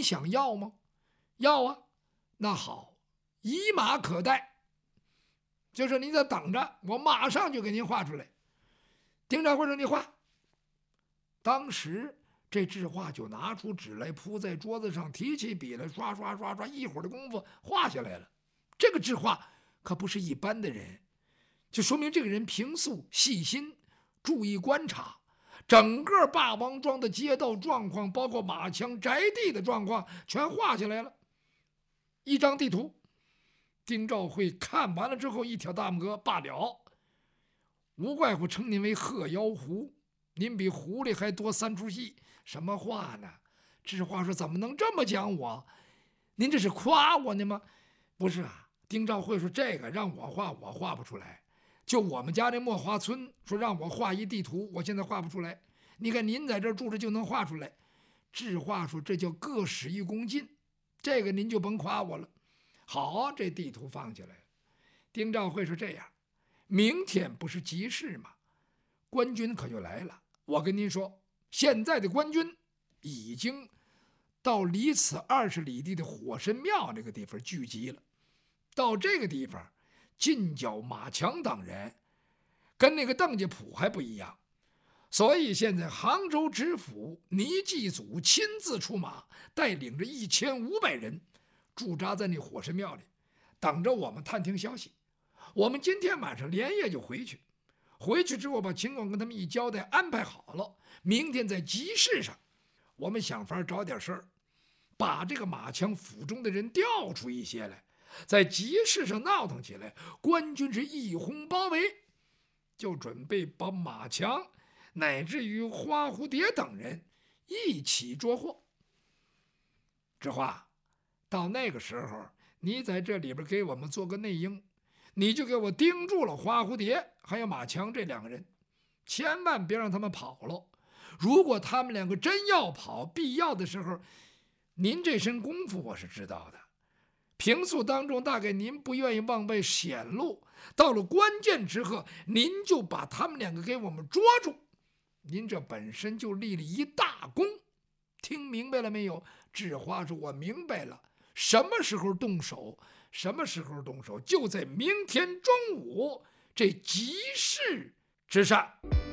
想要吗？要啊，那好，一马可待，就是您在等着，我马上就给您画出来。丁兆会说：“你画。”当时这智化就拿出纸来铺在桌子上，提起笔来，刷刷刷刷，一会儿的功夫画下来了。这个智化可不是一般的人，就说明这个人平素细心，注意观察，整个霸王庄的街道状况，包括马强宅地的状况，全画下来了。一张地图，丁兆会看完了之后，一挑大拇哥，罢了。无怪乎称您为鹤腰狐，您比狐狸还多3出戏。什么话呢？智化说：“怎么能这么讲我？您这是夸我呢吗？”不是啊，丁兆会说：“这个让我画，我画不出来。就我们家这墨花村，说让我画一地图，我现在画不出来。你看您在这儿住着就能画出来。”智化说：“这叫各使一公斤，这个您就甭夸我了。”好，这地图放起来了。丁兆会说：“这样，明天不是集市吗？官军可就来了。我跟您说，现在的官军已经到离此20里地的火神庙这个地方聚集了。到这个地方，近剿马强等人，跟那个邓家堡还不一样。所以现在杭州知府倪继祖亲自出马，带领着1500人驻扎在那火神庙里，等着我们探听消息。我们今天晚上连夜就回去，回去之后把情况跟他们一交代，安排好了，明天在集市上，我们想法找点事儿，把这个马强府中的人调出一些来，在集市上闹腾起来。官军是一哄包围，就准备把马强乃至于花蝴蝶等人一起捉获。智化，到那个时候，你在这里边给我们做个内应，你就给我盯住了花蝴蝶还有马强这2个人，千万别让他们跑了。如果他们2个真要跑，必要的时候，您这身功夫我是知道的，平素当中大概您不愿意往外显露，到了关键时刻，您就把他们2个给我们捉住，您这本身就立了一大功。听明白了没有？智化说：“我明白了，什么时候动手？什么时候动手？就在明天中午这集市之上。”